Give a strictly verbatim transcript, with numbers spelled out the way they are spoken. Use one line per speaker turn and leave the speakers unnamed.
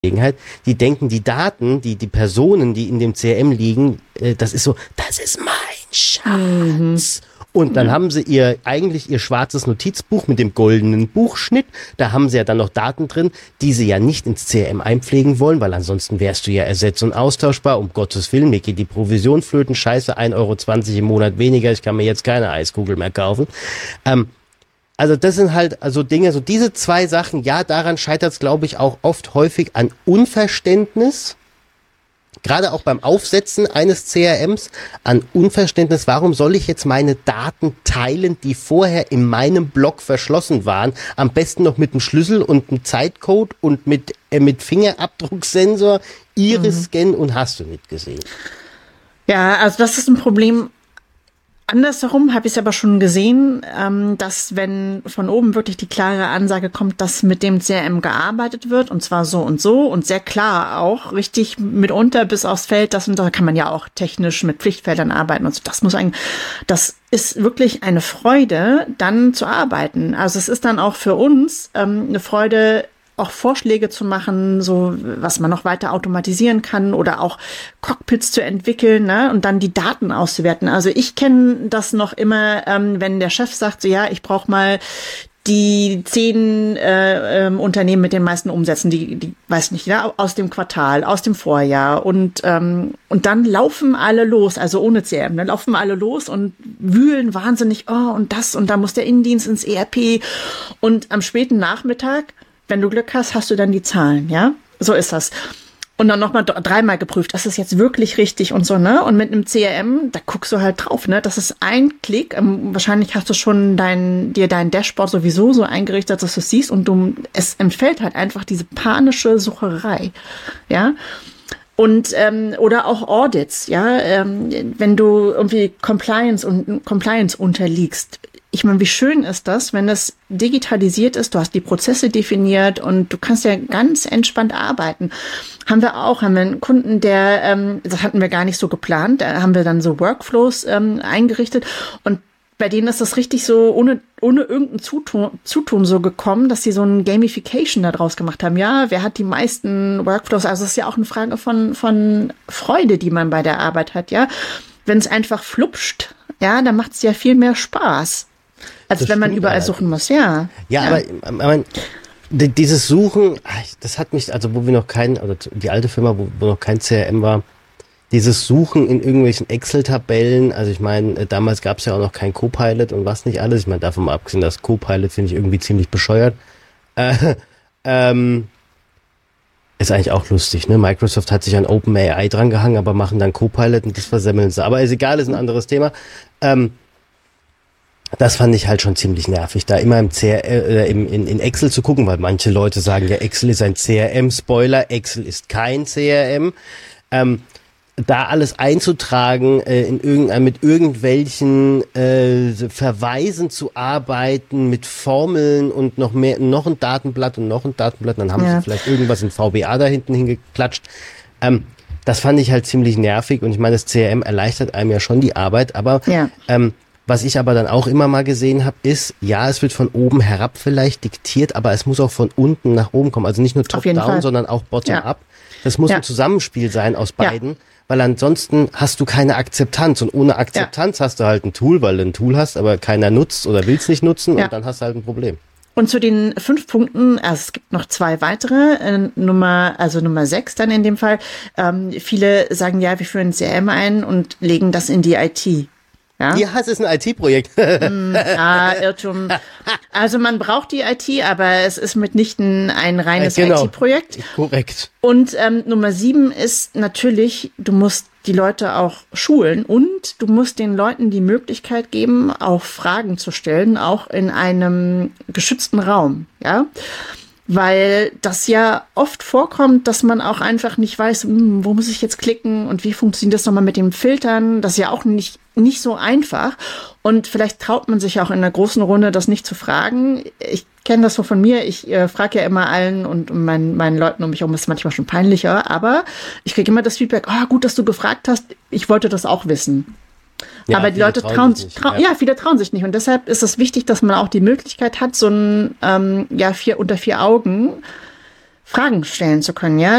Gelegenheit. Die denken, die Daten, die, die Personen, die in dem C R M liegen, äh, das ist so, das ist mein Schatz. Mhm. Und dann ja. haben sie ihr, eigentlich ihr schwarzes Notizbuch mit dem goldenen Buchschnitt. Da haben sie ja dann noch Daten drin, die sie ja nicht ins C R M einpflegen wollen, weil ansonsten wärst du ja ersetz- und austauschbar. Um Gottes Willen, mir geht die Provision flöten. Scheiße, ein Euro zwanzig im Monat weniger. Ich kann mir jetzt keine Eiskugel mehr kaufen. Ähm, Also das sind halt also Dinge, so diese zwei Sachen, ja, daran scheitert es, glaube ich, auch oft häufig an Unverständnis, gerade auch beim Aufsetzen eines C R Ms, an Unverständnis, warum soll ich jetzt meine Daten teilen, die vorher in meinem Blog verschlossen waren, am besten noch mit einem Schlüssel und einem Zeitcode und mit, äh, mit Fingerabdrucksensor, Iris-Scan mhm. und hast du nicht gesehen.
Ja, also das ist ein Problem. Andersherum habe ich es aber schon gesehen, ähm, dass wenn von oben wirklich die klare Ansage kommt, dass mit dem C R M gearbeitet wird und zwar so und so und sehr klar auch, richtig mitunter bis aufs Feld, das und da kann man ja auch technisch mit Pflichtfeldern arbeiten und so. Das muss eigentlich, das ist wirklich eine Freude, dann zu arbeiten. Also es ist dann auch für uns ähm, eine Freude, auch Vorschläge zu machen, so was man noch weiter automatisieren kann oder auch Cockpits zu entwickeln, ne, und dann die Daten auszuwerten. Also ich kenne das noch immer, ähm, wenn der Chef sagt, so ja, ich brauche mal die zehn äh, ähm, Unternehmen mit den meisten Umsätzen, die, die weiß nicht, ja, aus dem Quartal, aus dem Vorjahr und ähm, und dann laufen alle los, also ohne C R M, dann laufen alle los und wühlen wahnsinnig, oh und das und da muss der Innendienst ins E R P und am späten Nachmittag, wenn du Glück hast, hast du dann die Zahlen, ja? So ist das. Und dann nochmal dreimal geprüft, das ist jetzt wirklich richtig und so, ne? Und mit einem C R M, da guckst du halt drauf, ne? Das ist ein Klick. Ähm, wahrscheinlich hast du schon dein, dir dein Dashboard sowieso so eingerichtet, dass du es siehst und du, es entfällt halt einfach diese panische Sucherei, ja? Und ähm, oder auch Audits, ja, ähm, wenn du irgendwie Compliance und Compliance unterliegst. Ich meine, wie schön ist das, wenn das digitalisiert ist, du hast die Prozesse definiert und du kannst ja ganz entspannt arbeiten. Haben wir auch, haben wir einen Kunden, der, ähm, das hatten wir gar nicht so geplant, da haben wir dann so Workflows ähm, eingerichtet und bei denen ist das richtig so ohne ohne irgendein Zutun, Zutun so gekommen, dass sie so ein Gamification daraus gemacht haben. Ja, wer hat die meisten Workflows? Also es ist ja auch eine Frage von von Freude, die man bei der Arbeit hat, ja. Wenn es einfach flupscht, ja, dann macht es ja viel mehr Spaß, als das wenn man überall halt suchen muss, ja.
Ja, ja. aber, aber dieses Suchen, das hat mich, also wo wir noch kein, oder die alte Firma, wo, wo noch kein C R M war, dieses Suchen in irgendwelchen Excel-Tabellen, also ich meine, damals gab es ja auch noch kein Copilot und was nicht alles. Ich meine, davon mal abgesehen, das Copilot finde ich irgendwie ziemlich bescheuert. Äh, ähm, ist eigentlich auch lustig, ne? Microsoft hat sich an OpenAI dran gehangen, aber machen dann Copilot und das versemmeln sie. Aber ist egal, ist ein anderes Thema. Ähm, das fand ich halt schon ziemlich nervig, da immer im C R M, äh, im, in, in Excel zu gucken, weil manche Leute sagen, ja, Excel ist ein C R M. Spoiler, Excel ist kein C R M. Ähm, da alles einzutragen, äh, in irgendein, mit irgendwelchen äh, Verweisen zu arbeiten, mit Formeln und noch mehr, noch ein Datenblatt und noch ein Datenblatt, dann haben ja. sie vielleicht irgendwas in V B A da hinten hingeklatscht. Ähm, das fand ich halt ziemlich nervig und ich meine, das C R M erleichtert einem ja schon die Arbeit, aber ja. ähm, was ich aber dann auch immer mal gesehen habe, ist, ja, es wird von oben herab vielleicht diktiert, aber es muss auch von unten nach oben kommen. Also nicht nur top-down, sondern auch bottom-up. Ja. Das muss ja. ein Zusammenspiel sein aus beiden, ja. weil ansonsten hast du keine Akzeptanz. Und ohne Akzeptanz ja. hast du halt ein Tool, weil du ein Tool hast, aber keiner nutzt oder will es nicht nutzen ja. und dann hast du halt ein Problem.
Und zu den fünf Punkten, also es gibt noch zwei weitere, äh, Nummer, also Nummer sechs dann in dem Fall. Ähm, viele sagen, ja, wir führen ein C R M ein und legen das in die I T. Ja,
ja, es ist ein I T-Projekt.
mm, ah, Irrtum. Also man braucht die I T, aber es ist mitnichten ein reines ja, genau. I T-Projekt.
Korrekt.
Und ähm, Nummer sieben ist natürlich, du musst die Leute auch schulen und du musst den Leuten die Möglichkeit geben, auch Fragen zu stellen, auch in einem geschützten Raum, ja. Weil das ja oft vorkommt, dass man auch einfach nicht weiß, hm, wo muss ich jetzt klicken und wie funktioniert das nochmal mit dem Filtern? Das ist ja auch nicht, nicht so einfach. Und vielleicht traut man sich auch in einer großen Runde, das nicht zu fragen. Ich kenne das so von mir. Ich äh, frage ja immer allen und meinen, meinen Leuten um mich herum ist es manchmal schon peinlicher. Aber ich kriege immer das Feedback, ah, oh, gut, dass du gefragt hast. Ich wollte das auch wissen. Ja, aber die Leute trauen sich, trau- ja. ja, viele trauen sich nicht. Und deshalb ist es wichtig, dass man auch die Möglichkeit hat, so ein, ähm, ja, vier unter vier Augen Fragen stellen zu können, ja.